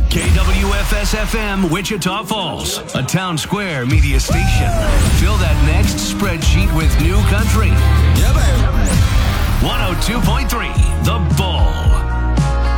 KWFS-FM, Wichita Falls, a Town Square media station. Fill that next spreadsheet with new country. Yeah, baby. 102.3, The Bull.